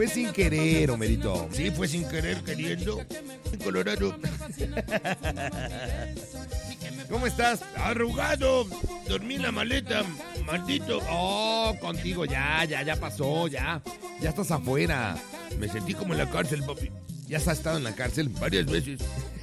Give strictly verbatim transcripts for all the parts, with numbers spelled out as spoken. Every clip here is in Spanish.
Fue sin querer, Homerito. Sí, fue sin querer, queriendo. En Colorado. ¿Cómo estás? Arrugado. Dormí en la maleta. Maldito. Oh, contigo ya, ya, ya pasó, ya. Ya estás afuera. Me sentí como en la cárcel, papi. Ya has estado en la cárcel Varias veces.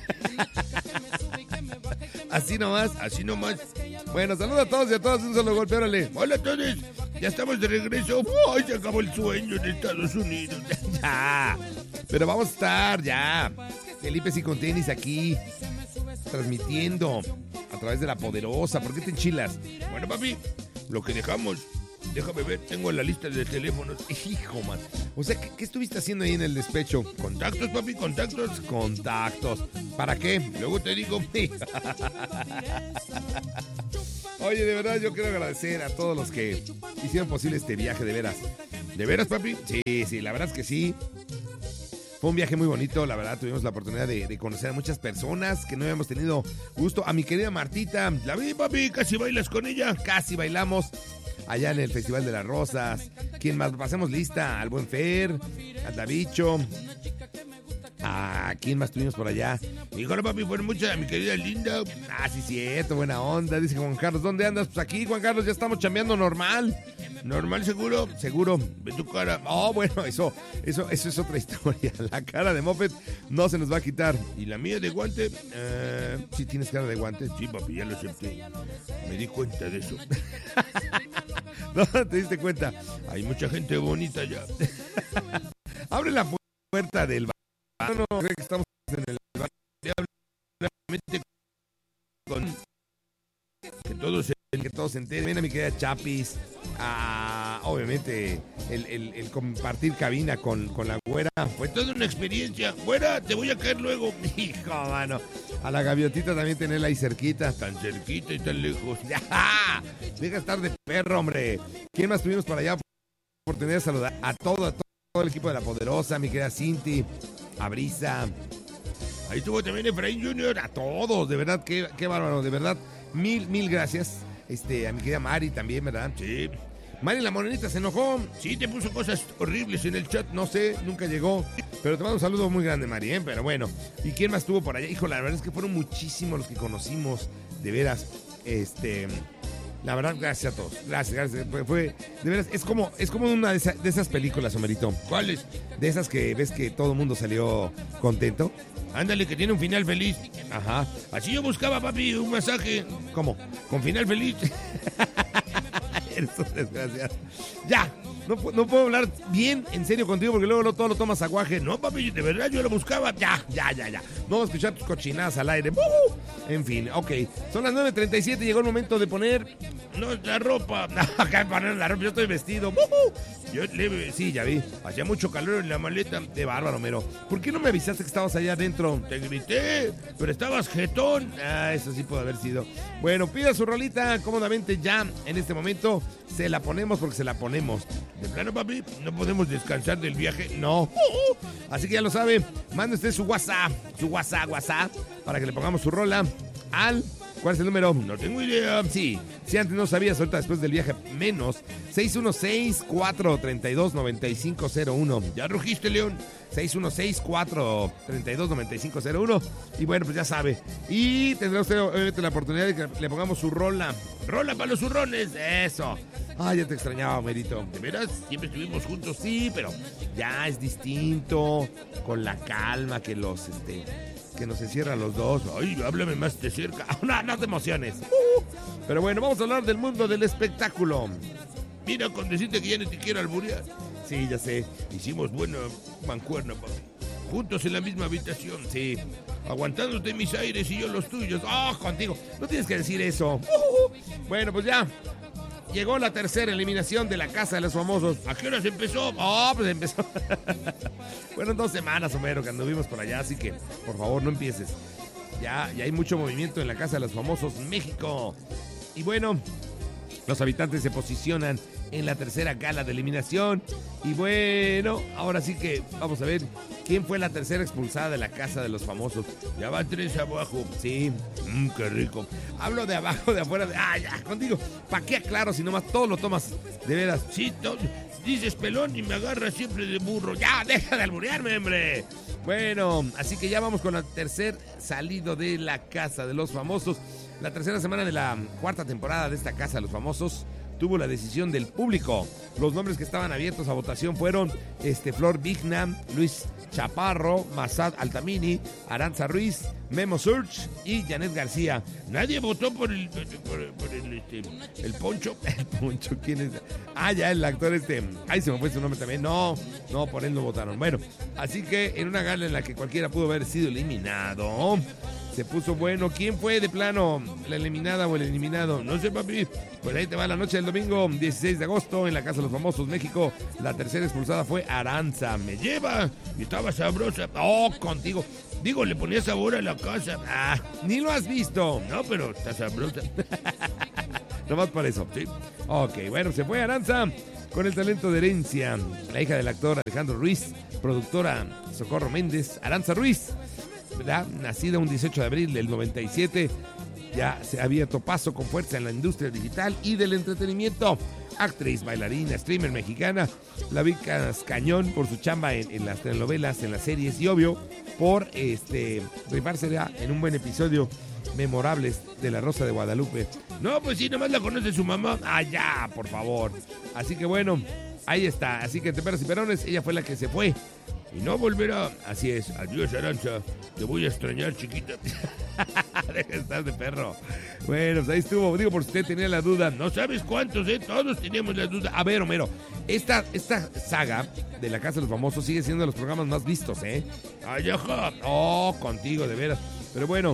así nomás. Así nomás. Bueno, saludos a todos y a todas. Un solo golpe, órale. Hola a todos. Ya estamos de regreso. ¡Ay, se acabó el sueño en Estados Unidos! Ya. Pero vamos a estar, ya. Felipe y con tenis aquí. Transmitiendo a través de La Poderosa. ¿Por qué te enchilas? Bueno, papi, lo que dejamos. Déjame ver, tengo la lista de teléfonos. Hijo, man. O sea, ¿qué, qué estuviste haciendo ahí en el despecho? Contactos, papi, contactos. Contactos. ¿Para qué? Luego te digo. Oye, de verdad yo quiero agradecer a todos los que hicieron posible este viaje, de veras. ¿De veras, papi? Sí, sí, la verdad es que sí. Fue un viaje muy bonito, la verdad, tuvimos la oportunidad de, de conocer a muchas personas que no habíamos tenido gusto. A mi querida Martita, la vi, papi, casi bailas con ella. Casi bailamos allá en el Festival de las Rosas. ¿Quién más? Pasemos lista, al buen Fer, al Davicho. ¿A quién más tuvimos por allá? Híjole, papi, fueron muchas, mi querida Linda. Ah, sí, cierto, buena onda. Dice Juan Carlos, ¿dónde andas? Pues aquí, Juan Carlos, ya estamos chambeando normal. ¿Normal, seguro? Seguro. Ve tu cara. Oh, bueno, eso, eso, eso es otra historia. La cara de Moped no se nos va a quitar. ¿Y la mía de guante? Eh, ¿Sí tienes cara de guante? Sí, papi, ya lo acepté. Me di cuenta de eso. ¿No te diste cuenta? Hay mucha gente bonita ya. Abre la puerta del bar. No, no, creo que estamos en el bar. Con... Que todos se... que todos se enteren. Ven a mi querida Chapis. Ah, obviamente, el, el, el compartir cabina con, con la güera. Fue toda una experiencia. Güera, te voy a caer luego. Hijo, mano. A la gaviotita también tenerla ahí cerquita. Tan cerquita y tan lejos. ¡Ya! Deja de estar de perro, hombre. ¿Quién más tuvimos para allá? Oportunidad de saludar a todo, a todo el equipo de La Poderosa, mi querida Cinti, a Brisa. Ahí estuvo también Efraín junior A todos, de verdad, qué, qué bárbaro, de verdad. Mil, mil gracias. Este, a mi querida Mari también, ¿verdad? Sí. Mari la Morenita se enojó. Sí, te puso cosas horribles en el chat. No sé, nunca llegó. Pero te mando un saludo muy grande, Mari, ¿eh? Pero bueno. ¿Y quién más estuvo por allá? Hijo, la verdad es que fueron muchísimos los que conocimos. De veras. Este... La verdad, gracias a todos. Gracias, gracias. Fue, fue de veras, es como, es como una de, esa, de esas películas, Homerito. ¿Cuáles? De esas que ves que todo el mundo salió contento. Ándale, que tiene un final feliz. Ajá. Así yo buscaba, papi, un masaje. ¿Cómo? Con final feliz. Eres un desgraciado. Ya. No, no puedo hablar bien en serio contigo porque luego lo, todo lo tomas aguaje. No, papi, de verdad yo lo buscaba. Ya, ya, ya, ya. No vamos a escuchar tus cochinadas al aire. ¡Uh! En fin, ok. Son las nueve treinta y siete. Llegó el momento de poner... No, la ropa. No, acá poner la ropa. Yo estoy vestido. ¡Uh! Yo leve. Sí, ya vi. Hacía mucho calor en la maleta. De bárbaro, Mero. ¿Por qué no me avisaste que estabas allá adentro? Te grité, pero estabas jetón. Ah, eso sí puede haber sido. Bueno, pida su rolita cómodamente ya. En este momento se la ponemos porque se la ponemos. De plano, papi, no podemos descansar del viaje. No. Así que ya lo sabe. Mande usted su WhatsApp. Su WhatsApp, WhatsApp. Para que le pongamos su rola al... ¿Cuál es el número? No tengo idea. Sí, si antes no sabías, ahorita después del viaje menos. seis uno seis, cuatro tres dos, nueve cinco cero uno. ¿Ya rugiste, León? seis uno seis, cuatro tres dos, nueve cinco cero uno. Y bueno, pues ya sabe. Y tendrá usted obviamente la oportunidad de que le pongamos su rola. Rola para los zurrones. Eso. Ay, ya te extrañaba, Merito. ¿De veras? Siempre estuvimos juntos. Sí, pero ya es distinto. Con la calma que los, este... que nos encierra a los dos. Ay, háblame más de cerca. No, no te emociones. Uh, pero bueno, vamos a hablar del mundo del espectáculo. Mira, con decirte que ya no te quiero alburear. Sí, ya sé. Hicimos buena mancuerna, papi. Juntos en la misma habitación. Sí. Aguantándote mis aires y yo los tuyos. ¡Ah, oh, contigo! No tienes que decir eso. Uh, bueno, pues ya. Llegó la tercera eliminación de la Casa de los Famosos. ¿A qué hora se empezó? Oh, pues empezó. Fueron dos semanas, Homero, que anduvimos por allá, así que, por favor, no empieces. Ya, ya hay mucho movimiento en la Casa de los Famosos, México. Y bueno, los habitantes se posicionan en la tercera gala de eliminación. Y bueno, ahora sí que vamos a ver quién fue la tercera expulsada de la Casa de los Famosos. Ya van tres abajo. Sí, Mmm, qué rico. hablo de abajo, de afuera, de... Ah, ya, contigo. ¿Para qué aclaro si nomás todo lo tomas de veras? Sí, todo. Dices pelón y me agarras siempre de burro. Ya, deja de alburearme, hombre. Bueno, así que ya vamos con el tercer salido de la Casa de los Famosos. La tercera semana de la cuarta temporada de esta Casa de los Famosos tuvo la decisión del público. Los nombres que estaban abiertos a votación fueron este, Flor Vigna, Luis Chaparro, Massad Altamini, Aranza Ruiz, Memo Surch y Janet García. Nadie votó por el, por, por el, este, el Poncho. El Poncho, ¿quién es? Ah, ya, el actor este. Ay, se me fue su nombre también. No, no, por él no votaron. Bueno, así que en una gala en la que cualquiera pudo haber sido eliminado, se puso bueno. ¿Quién fue de plano la eliminada o el eliminado? No sé, papi. Pues ahí te va la noche del domingo, dieciséis de agosto, en la Casa de los Famosos, México. La tercera expulsada fue Aranza. Me lleva. Y estaba sabrosa. Oh, contigo. Digo, le ponía sabor a la casa. Ah, ni lo has visto. No, pero está sabrosa. Nomás por eso. Sí. Ok, bueno, se fue Aranza con el talento de herencia. La hija del actor Alejandro Ruiz, productora Socorro Méndez, Aranza Ruiz, ¿verdad? Nacida un dieciocho de abril del noventa y siete, ya se ha abierto paso con fuerza en la industria digital y del entretenimiento. Actriz, bailarina, streamer mexicana, la ubicas cañón por su chamba en, en las telenovelas, en las series y obvio por este rifársela en un buen episodio memorables de La Rosa de Guadalupe. No, pues sí, nomás la conoce su mamá. Ah, ya, por favor. Así que bueno, ahí está. Así que entre peras y perones, ella fue la que se fue. Y no volverá. Así es. Adiós, Aranza. Te voy a extrañar, chiquita. Deja de estar de perro. Bueno, pues ahí estuvo. Digo, por si usted tenía la duda. No sabes cuántos, ¿eh? Todos teníamos la duda. A ver, Homero, esta, esta saga de La Casa de los Famosos sigue siendo de los programas más vistos, ¿eh? Ay, ajá. Oh, contigo, de veras. Pero bueno,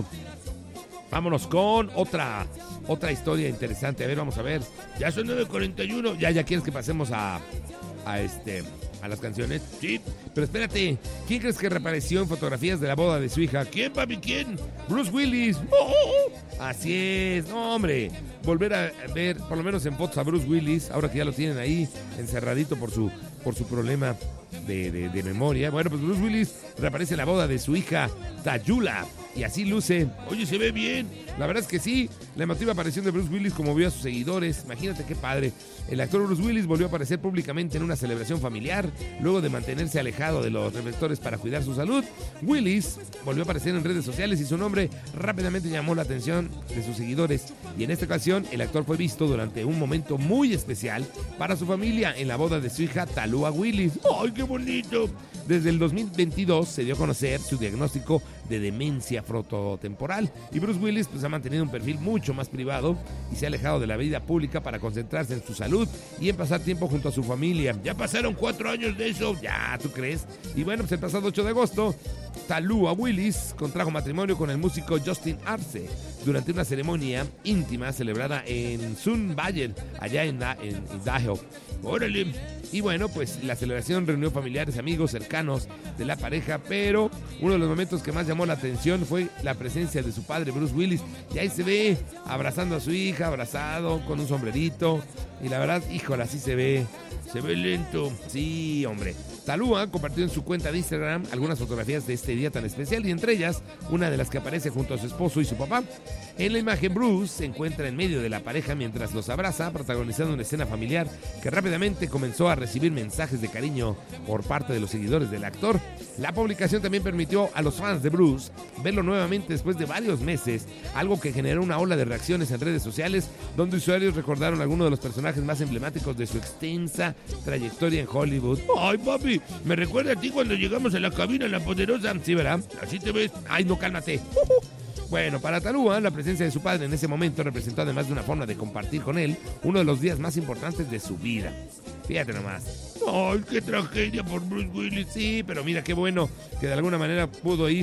vámonos con otra, otra historia interesante. A ver, vamos a ver. Ya son nueve cuarenta y uno. Ya, ya quieres que pasemos a, a este... a las canciones. Sí, pero espérate, ¿quién crees que reapareció en fotografías de la boda de su hija? ¿Quién, papi? ¿Quién? Bruce Willis. Oh, oh, oh. Así es, no, hombre. Volver a ver, por lo menos en fotos, a Bruce Willis, ahora que ya lo tienen ahí encerradito por su, por su problema de, de, de memoria. Bueno, pues Bruce Willis reaparece en la boda de su hija Tayula. Y así luce. Oye, se ve bien. La verdad es que sí. La emotiva aparición de Bruce Willis conmovió a sus seguidores. Imagínate qué padre. El actor Bruce Willis volvió a aparecer públicamente en una celebración familiar, luego de mantenerse alejado de los reflectores para cuidar su salud. Willis volvió a aparecer en redes sociales y su nombre rápidamente llamó la atención de sus seguidores. Y en esta ocasión, el actor fue visto durante un momento muy especial para su familia en la boda de su hija Talúa Willis. ¡Ay, qué bonito! Desde el dos mil veintidós se dio a conocer su diagnóstico de demencia frontotemporal y Bruce Willis pues ha mantenido un perfil mucho más privado y se ha alejado de la vida pública para concentrarse en su salud y en pasar tiempo junto a su familia. Ya pasaron cuatro años de eso. Ya, ¿tú crees? Y bueno, pues el pasado ocho de agosto, Talúa Willis contrajo matrimonio con el músico Justin Arce durante una ceremonia íntima celebrada en Sun Valley, allá en, en Idaho. Órale. Y bueno, pues la celebración reunió familiares, amigos cercanos de la pareja, pero uno de los momentos que más llamó la atención fue la presencia de su padre, Bruce Willis. Y ahí se ve abrazando a su hija, abrazado, con un sombrerito. Y la verdad, híjole, así se ve. Se ve lento. Sí, hombre. Talúa compartió en su cuenta de Instagram algunas fotografías de este día tan especial y entre ellas una de las que aparece junto a su esposo y su papá. En la imagen, Bruce se encuentra en medio de la pareja mientras los abraza, protagonizando una escena familiar que rápidamente comenzó a recibir mensajes de cariño por parte de los seguidores del actor. La publicación también permitió a los fans de Bruce verlo nuevamente después de varios meses, algo que generó una ola de reacciones en redes sociales, donde usuarios recordaron algunos de los personajes más emblemáticos de su extensa trayectoria en Hollywood. Ay, papi, me recuerda a ti cuando llegamos a la cabina La Poderosa. Sí, ¿verdad? Así te ves. Ay, no, cálmate. Uh-huh. Bueno, para Talúa, la presencia de su padre en ese momento representó, además de una forma de compartir con él, uno de los días más importantes de su vida. Fíjate nomás. Ay, qué tragedia por Bruce Willis. Sí, pero mira qué bueno que de alguna manera pudo ir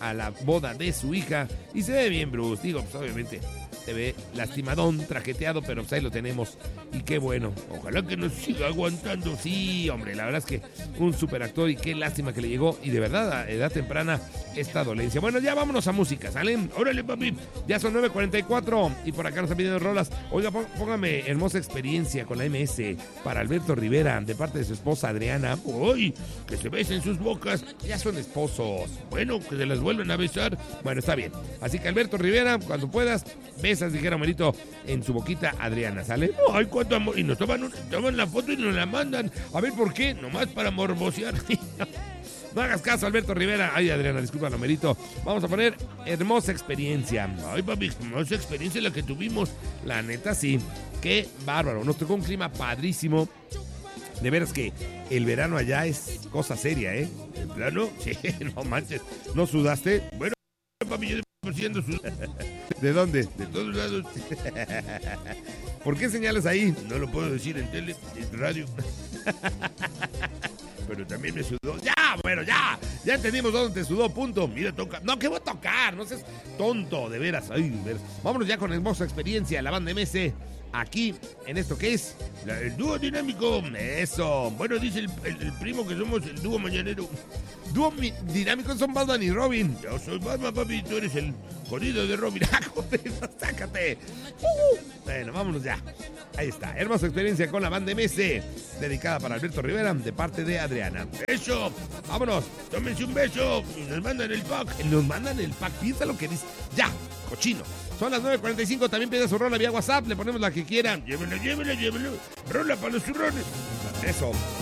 a la boda de su hija. Y se ve bien, Bruce. Digo, pues obviamente se ve lastimadón, traqueteado, pero pues ahí lo tenemos. Y qué bueno. Ojalá que nos siga aguantando. Sí, hombre, la verdad es que un super actor y qué lástima que le llegó. Y de verdad, a edad temprana, esta dolencia. Bueno, ya vámonos a música, ¿sale? Órale, papi. Ya son nueve cuarenta y cuatro y por acá nos están pidiendo rolas. Oiga, póngame hermosa experiencia con la M S para Alberto Rivera, de parte de su esposa Adriana. ¡Uy! Que se besen sus bocas. Ya son esposos. Bueno, que se las vuelvan a besar. Bueno, está bien. Así que Alberto Rivera, cuando puedas, besas, dijera Marito, en su boquita Adriana, ¿sale? ¡Ay, cuánto amor! Y nos toman, toman la foto y nos la mandan. A ver, ¿por qué? Nomás para morbosear. No hagas caso, Alberto Rivera. Ay, Adriana, disculpa, Merito. Vamos a poner hermosa experiencia. Ay, papi, hermosa experiencia la que tuvimos. La neta, sí. Qué bárbaro. Nos tocó un clima padrísimo. De veras que el verano allá es cosa seria, ¿eh? ¿En plano? Sí, no manches. ¿No sudaste? Bueno, papi, yo estoy haciendo sudar. ¿De dónde? De todos lados. ¿Por qué señalas ahí? No lo puedo decir en tele, en radio. Pero también me sudó. Ya, bueno, ya. Ya entendimos dónde te sudó, punto. Mira, toca. No, ¿qué voy a tocar? No seas tonto, de veras. Ay, de veras. Vámonos ya con hermosa experiencia. La banda M S aquí en esto que es La, el dúo dinámico. Eso. Bueno, dice el, el, el primo que somos el dúo mañanero. Dúo mi, dinámico son Batman y Robin. Yo soy Batman, papi, tú eres el jodido de Robin. ¡Sácate! Uh, bueno, vámonos ya. Ahí está. Hermosa experiencia con la banda M S, dedicada para Alberto Rivera, de parte de Adriana. ¡Eso! ¡Vámonos! Tómense un beso y nos mandan el pack. Nos mandan el pack. Piensa lo que dice. ¡Ya! ¡Cochino! Son las nueve cuarenta y cinco. También pide su rola vía WhatsApp. Le ponemos la que quieran. Llévenlo, llévenlo, llévenlo. Rola para los zurrones. Eso.